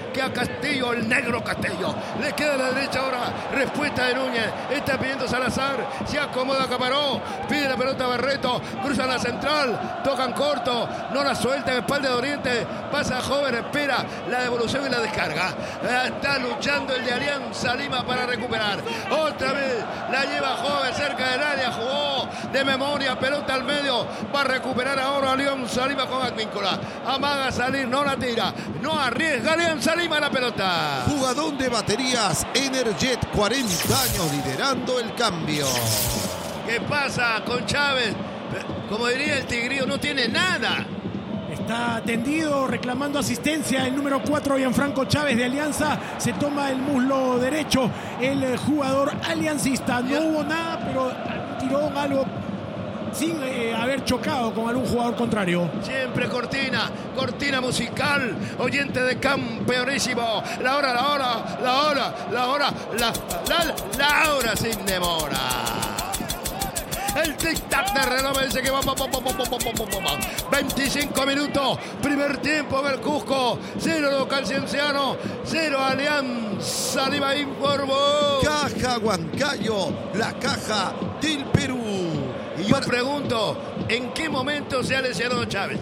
que a Castillo, el negro Castillo. Le queda a la derecha ahora. Respuesta de Núñez. Está pidiendo Salazar. Se acomoda Camaró. Pide la pelota a Barreto. Cruzan la central. Tocan corto. No la sueltan. Espalda de Oriente. Pasa Joven. Espera la devolución y la descarga. Está luchando el de Alianza Lima para recuperar. Otra vez la lleva Joven cerca del área. Jugó de memoria. Pelota al medio. Va a recuperar ahora Alianza Lima con Advíncula. Amaga a salir. No la tira. No arriesga Alianza Lima la pelota. Jugadón de baterías Energet, cuarenta años liderando el cambio. ¿Qué pasa con Chávez? Como diría el Tigrillo, no tiene nada. Está tendido reclamando asistencia el número cuatro, Gianfranco Chávez de Alianza. Se toma el muslo derecho el jugador aliancista. No hubo nada, pero tiró algo sin eh, haber chocado con algún jugador contrario. Siempre cortina, cortina musical, oyente de Campeonísimo. La hora, la hora, la hora, la hora, la, la, la hora sin demora. El tic-tac de reloj dice que va, va, va, va, va, va, va, va. veinticinco minutos, primer tiempo en el Cusco. Cero local Cienciano, cero Alianza Lima informó. Caja Huancayo, la caja del Perú. Y yo pregunto, ¿en qué momento se ha lesionado Chávez?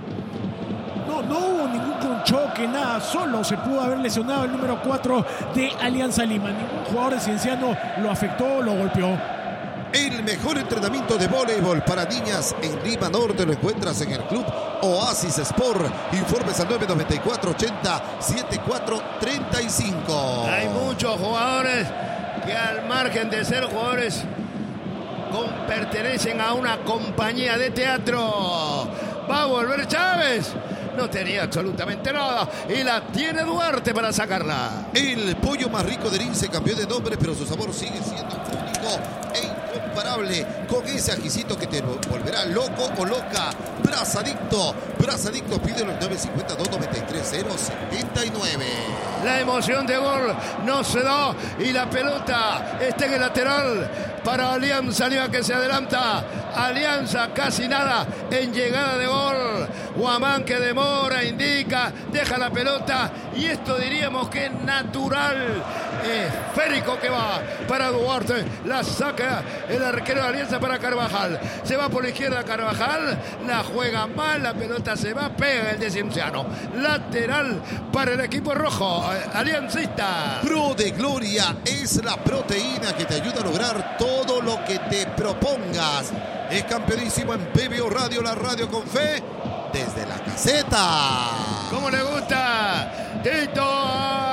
No, no hubo ningún choque, nada. Solo se pudo haber lesionado el número cuatro de Alianza Lima. Ningún jugador de Cienciano lo afectó, lo golpeó. El mejor entrenamiento de voleibol para niñas en Lima Norte lo encuentras en el Club Oasis Sport. Informes al nueve nueve cuatro ochenta setenta y cuatro treinta y cinco. Hay muchos jugadores que al margen de ser jugadores con, pertenecen a una compañía de teatro. Va a volver Chávez. No tenía absolutamente nada. Y la tiene Duarte para sacarla. El pollo más rico de Lince cambió de nombre, pero su sabor sigue siendo único e incomparable. Con ese ajicito que te volverá loco o loca. Brazadicto. Brazadicto, pídelo al nueve cinco cero, dos nueve tres, cero siete nueve. La emoción de gol no se da. Y la pelota está en el lateral para Alianza Lima, que se adelanta. Alianza casi nada en llegada de gol. Guamán que demora, indica, deja la pelota. Y esto diríamos que es natural. Esférico que va para Duarte. La saca el arquero de Alianza para Carvajal. Se va por la izquierda Carvajal. La juega mal, la pelota se va, pega el de Cienciano. Lateral para el equipo rojo, aliancista. Pro de Gloria es la proteína que te ayuda a lograr todo lo que te propongas. Es campeonísimo en P B O Radio, la radio con fe, desde la caseta. ¿Cómo le gusta? Tito.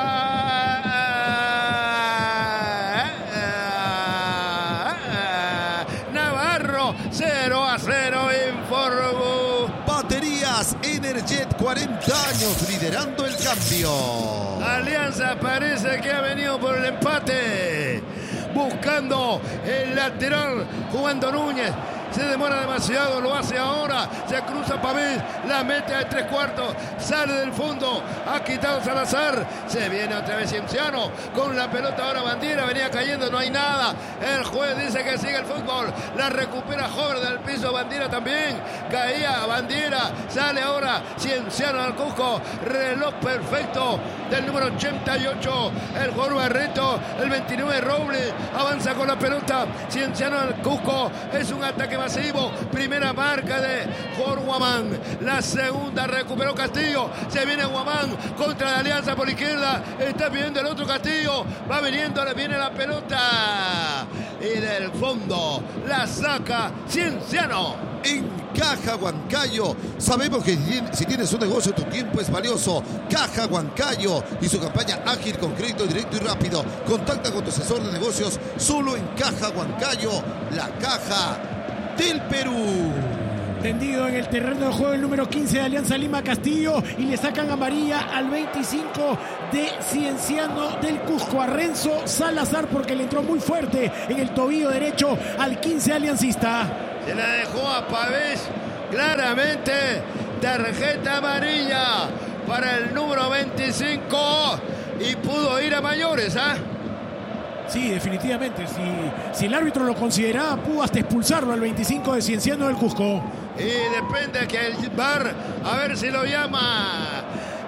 Navarro, cero a cero informó. Baterías Energet, cuarenta años liderando el cambio. Alianza parece que ha venido por el empate. Buscando el lateral, jugando Núñez. Se demora demasiado, lo hace ahora. Se cruza Pavés, la mete a tres cuartos. Sale del fondo, ha quitado Salazar. Se viene otra vez Cienciano. Con la pelota ahora Bandiera, venía cayendo, no hay nada. El juez dice que sigue el fútbol. La recupera Joven del piso, Bandiera también. Caía Bandiera, sale ahora Cienciano al Cusco. Reloj perfecto del número ochenta y ocho. El jugador Barreto, el veintinueve Robles. Avanza con la pelota. Cienciano al Cusco. Es un ataque masivo. Primera marca de Jorge Guamán. La segunda recuperó Castillo. Se viene Guamán contra la Alianza por la izquierda. Está pidiendo el otro Castillo. Va viniendo, le viene la pelota. Y del fondo la saca Cienciano. En Caja Huancayo, sabemos que si tienes un negocio, tu tiempo es valioso. Caja Huancayo y su campaña ágil con crédito directo y rápido. Contacta con tu asesor de negocios solo en Caja Huancayo, la caja del Perú. Tendido en el terreno de juego el número quince de Alianza Lima, Castillo, y le sacan amarilla al veinticinco de Cienciano del Cusco, a Renzo Salazar, porque le entró muy fuerte en el tobillo derecho al quince aliancista. Se la dejó a Pavés, claramente tarjeta amarilla para el número veinticinco, y pudo ir a mayores, ¿ah? ¿eh? Sí, definitivamente. Si, si el árbitro lo consideraba, pudo hasta expulsarlo al veinticinco de Cienciano del Cusco. Y depende que el V A R, a ver si lo llama.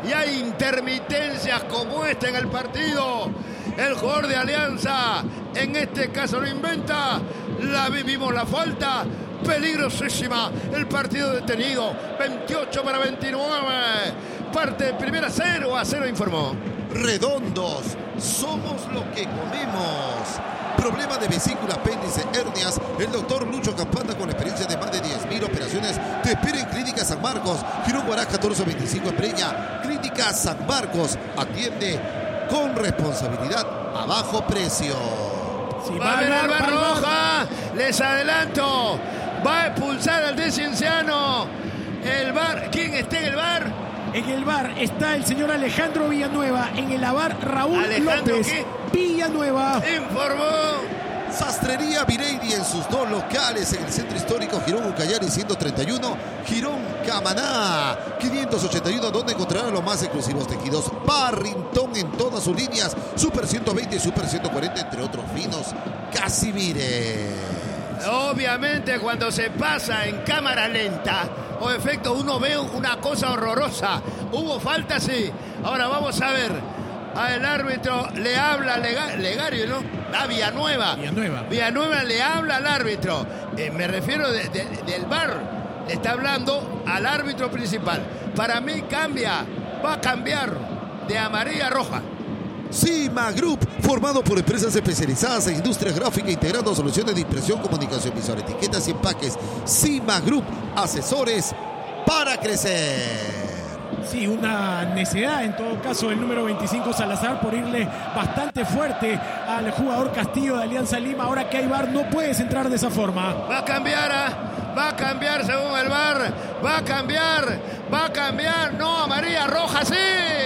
y hay intermitencias como esta en el partido. El jugador de Alianza, en este caso lo inventa, la vivimos la falta, peligrosísima, el partido detenido, veintiocho para veintinueve, parte primera, cero a cero informó. Redondos, somos lo que comemos. Problema de vesícula, apéndice, hernias. El doctor Lucho Campana, con experiencia de más de diez mil operaciones, te espera en Clínica San Marcos, Girón Guará catorce veinticinco en Breña. Clínica San Marcos atiende con responsabilidad a bajo precio. Sí, va a ver al bar roja, les adelanto, va a expulsar al de Cienciano. El bar, ¿quién está en el bar? En el bar está el señor Alejandro Villanueva. En el bar Raúl Alejandro, López ¿qué? Villanueva. Informó. Sastrería Vireidi en sus dos locales en el centro histórico Girón Ucayali ciento treinta y uno, Girón Camaná quinientos ochenta y uno, donde encontrarán los más exclusivos tejidos Barrington en todas sus líneas, Super ciento veinte y Super ciento cuarenta, entre otros finos. Casimires. Obviamente cuando se pasa en cámara lenta o efecto uno ve una cosa horrorosa. Hubo falta, sí. Ahora vamos a ver. El árbitro le habla Lega, Legario, ¿no? Ah, Villanueva. Villanueva. Villanueva le habla al árbitro. Eh, me refiero de, de, del V A R. Le está hablando al árbitro principal. Para mí cambia, va a cambiar de amarilla a roja. Cima Group, formado por empresas especializadas en industria gráfica, integrando soluciones de impresión, comunicación visual, etiquetas y empaques. Cima Group, asesores para crecer. Sí, una necedad en todo caso el número veinticinco Salazar por irle bastante fuerte al jugador Castillo de Alianza Lima. Ahora que hay V A R no puedes entrar de esa forma. Va a cambiar, ¿eh? va a cambiar según el V A R, va a cambiar, va a cambiar, no, amarilla, roja, sí.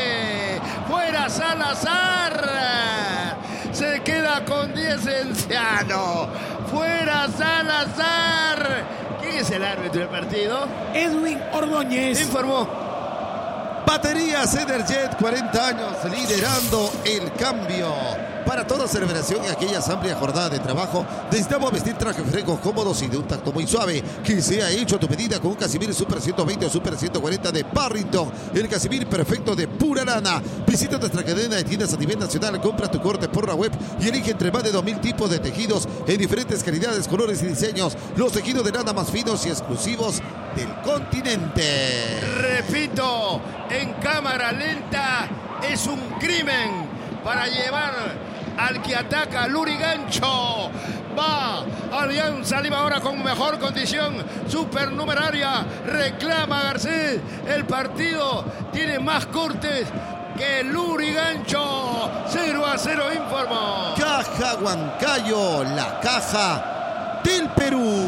Fuera Salazar, se queda con diez Cienciano. Fuera Salazar. ¿Quién es el árbitro del partido? Edwin Ordóñez. Informó. Baterías Energet, cuarenta años liderando el cambio. Para toda celebración y aquellas amplias jornadas de trabajo, necesitamos vestir trajes frescos, cómodos y de un tacto muy suave, que sea hecho a tu medida con un Casimir Super ciento veinte o Super ciento cuarenta de Barrington, el Casimir perfecto de pura lana. Visita nuestra cadena de tiendas a nivel nacional, compra tu corte por la web y elige entre más de dos mil tipos de tejidos en diferentes calidades, colores y diseños. Los tejidos de lana más finos y exclusivos del continente. Repito, en cámara lenta es un crimen para llevar al que ataca Lurigancho. Va Alianza Lima ahora con mejor condición supernumeraria. Reclama Garcés. El partido tiene más cortes que Lurigancho. cero a cero informó. Caja Huancayo, la caja del Perú.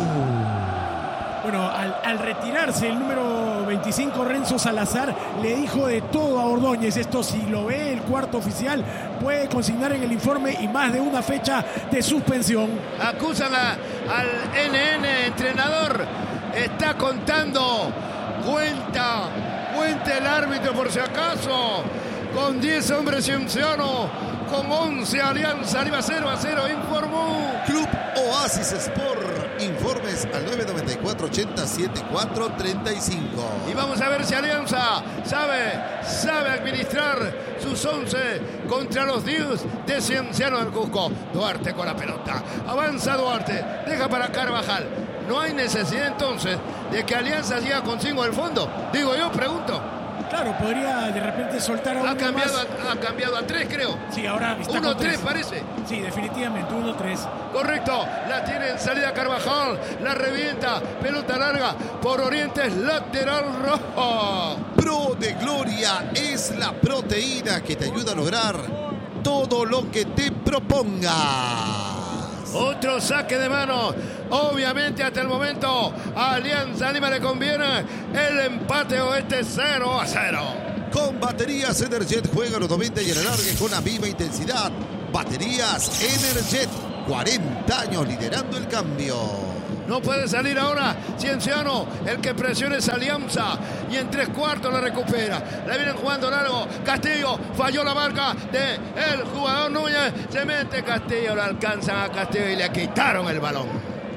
Bueno, al, al retirarse el número veinticinco, Renzo Salazar, le dijo de todo a Ordóñez. Esto, si lo ve el cuarto oficial, puede consignar en el informe y más de una fecha de suspensión. Acusan a, al N N, entrenador. Está contando. Cuenta, cuenta el árbitro por si acaso. Con diez hombres Cienciano, con once Alianza Lima, cero a cero, informó. Club Oasis Sport. Informes al nueve noventa y cuatro, ochenta, setenta y cuatro, treinta y cinco. Y vamos a ver si Alianza sabe, sabe administrar sus once contra los diez de Cienciano del Cusco. Duarte con la pelota. Avanza Duarte. Deja para Carvajal. No hay necesidad entonces de que Alianza siga con cinco del fondo. Digo yo, pregunto. Claro, podría de repente soltar a uno ha cambiado más. A, ha cambiado a tres, creo. Sí, ahora está uno con tres. tres parece. Sí, definitivamente, uno tres. Correcto, la tiene en salida Carvajal, la revienta, pelota larga por Orientes, lateral rojo. Pro de Gloria es la proteína que te ayuda a lograr todo lo que te propongas. Otro saque de mano. Obviamente hasta el momento a Alianza Lima le conviene el empate o este cero a cero. Con baterías Energet juega los noventa y el alargue con la misma intensidad. Baterías Energet, cuarenta años liderando el cambio. No puede salir ahora Cienciano, el que presiona es Alianza y en tres cuartos la recupera. La vienen jugando largo. Castillo falló la marca de el jugador Núñez. Se mete Castillo, lo alcanzan a Castillo y le quitaron el balón.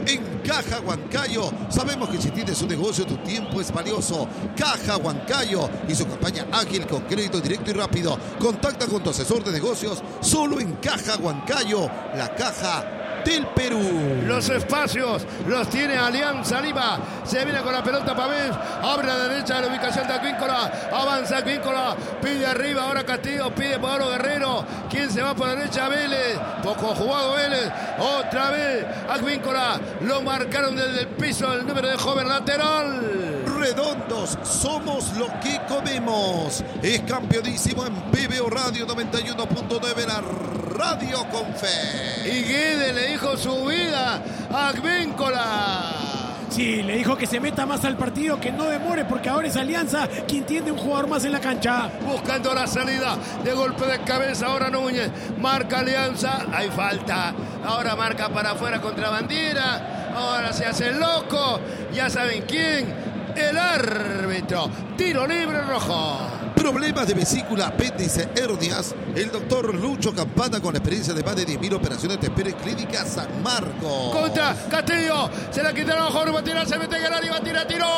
En Caja Huancayo sabemos que si tienes un negocio tu tiempo es valioso. Caja Huancayo y su campaña ágil con crédito directo y rápido. Contacta con tu asesor de negocios solo en Caja Huancayo, la caja del Perú. Los espacios los tiene Alianza Lima. Se viene con la pelota Pavés. Abre a la derecha de la ubicación de Advíncula. Avanza Advíncula. Pide arriba ahora Castillo. Pide Pablo Guerrero. ¿Quién se va por la derecha? Vélez. Poco jugado Vélez. Otra vez Advíncula. Lo marcaron desde el piso el número de joven lateral. Redondos, somos lo que comemos. Es campeonísimo en P B O Radio noventa y uno punto nueve, la radio con fe. Y Guede le dijo su vida a Advíncula. Sí, le dijo que se meta más al partido, que no demore, porque ahora es Alianza quien tiene un jugador más en la cancha. Buscando la salida de golpe de cabeza ahora Núñez. Marca Alianza, hay falta. Ahora marca para afuera contra Bandiera. Ahora se hace el loco. Ya saben quién. El árbitro. Tiro libre rojo. Problemas de vesícula, apéndice, hernias. El doctor Lucho Campana, con la experiencia de más de diez mil operaciones, te espera en Clínica San Marcos. Contra Castillo. Se la quitaron a Jorge. Va a tirar, se mete en el área. Va a tirar, tiró.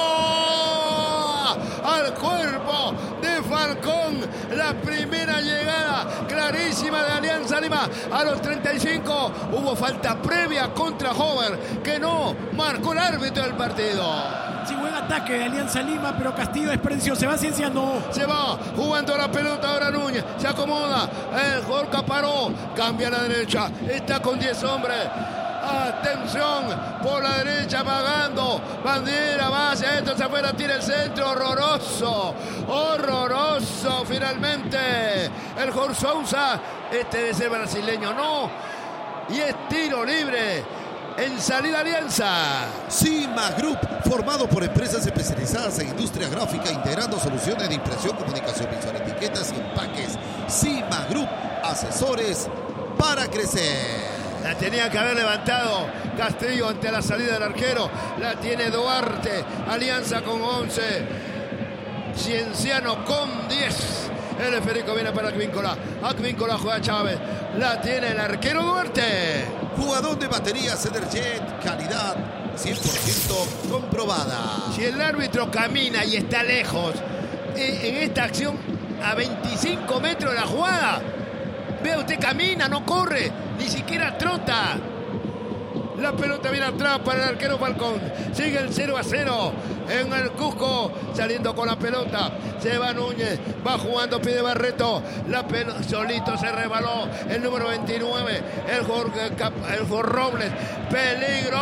Al cuerpo de Falcón. La primera llegada clarísima de Alianza Lima. A los treinta y cinco hubo falta previa contra Hover, que no marcó el árbitro del partido. Sí, buen ataque de Alianza Lima, pero Castillo despreció. Se va Cienciano. Se va jugando la pelota ahora Núñez. Se acomoda. El jugador Caparó. Cambia a la derecha. Está con diez hombres. Atención. Por la derecha pagando. Bandiera va hacia adentro. Se afuera. Tira el centro. Horroroso. Horroroso. Finalmente. El jugador Sousa. Este debe ser brasileño. No. Y es tiro libre. En salida Alianza. Cima Group, formado por empresas especializadas en industria gráfica, integrando soluciones de impresión, comunicación visual, etiquetas y empaques. Cima Group, asesores para crecer. La tenía que haber levantado Castillo ante la salida del arquero. La tiene Duarte. Alianza con once. Cienciano con diez. El esférico viene para Advíncula. Advíncula juega Chávez. La tiene el arquero Duarte. Jugador de baterías Energet, calidad cien por ciento comprobada. Si el árbitro camina y está lejos en esta acción a veinticinco metros de la jugada, vea usted, camina, no corre, ni siquiera trota. La pelota viene atrás para el arquero Falcón. Sigue el cero a cero en el Cusco. Saliendo con la pelota. Se va Núñez. Va jugando, pide Barreto. La pelota solito se rebaló. El número veintinueve. El Jorge, el Jorge Robles. ¡Peligro!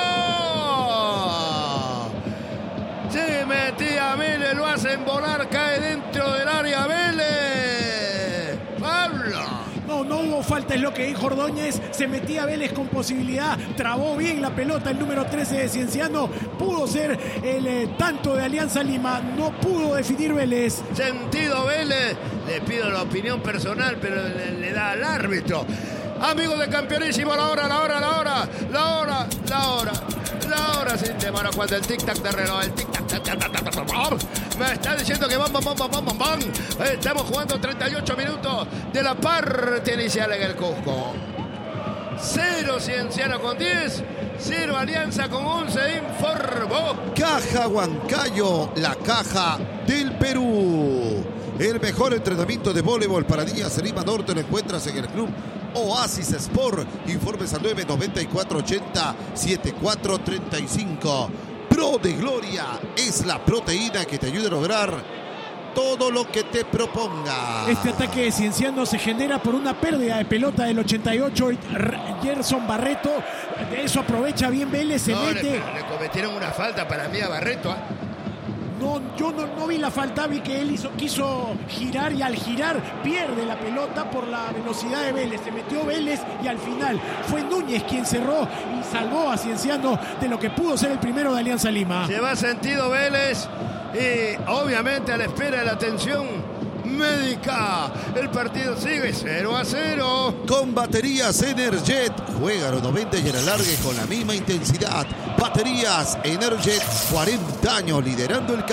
Se metía Vélez. Lo hacen volar. Cae dentro del área Vélez. Pablo. No, no hubo falta, es lo que dijo Ordóñez. Se metía Vélez con posibilidad. Trabó bien la pelota el número trece de Cienciano. Pudo ser el eh, tanto de Alianza Lima. No pudo definir Vélez. Sentido Vélez. Le pido la opinión personal, pero le, le da al árbitro. Amigos de Campeonísimo, la hora, la hora, la hora, la hora, la hora, la hora sin demora cuando el tic-tac de reloj, el tic-tac, me está diciendo que vamos, vamos, vamos, vamos. Estamos jugando treinta y ocho minutos de la parte inicial en el Cusco. Cero Cienciano con diez, cero Alianza con once, informó Caja Huancayo, la caja del Perú. El mejor entrenamiento de voleibol para niñas en Lima Norte lo encuentras en el club Oasis Sport. Informes al nueve noventa y cuatro ochenta setenta y cuatro treinta y cinco. Pro de Gloria es la proteína que te ayuda a lograr todo lo que te proponga. Este ataque de Cienciano se genera por una pérdida de pelota del ochenta y ocho. Gerson Barreto, de eso aprovecha bien Vélez, se no, mete. Le, le cometieron una falta para mí a Barreto, ¿eh? No, yo no, no vi la falta, vi que él hizo, quiso girar y al girar pierde la pelota por la velocidad de Vélez. Se metió Vélez y al final fue Núñez quien cerró y salvó a Cienciano de lo que pudo ser el primero de Alianza Lima. Se va sentido Vélez y obviamente a la espera de la atención médica. El partido sigue cero a cero. Con baterías Energet, juega a los noventa y el alargue con la misma intensidad. Baterías Energet, cuarenta años liderando el